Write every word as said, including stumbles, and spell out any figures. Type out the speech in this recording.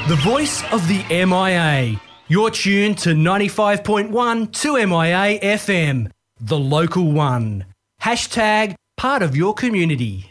The voice of the M I A. You're tuned to ninety-five point one to M I A F M, the local one. Hashtag part of your community.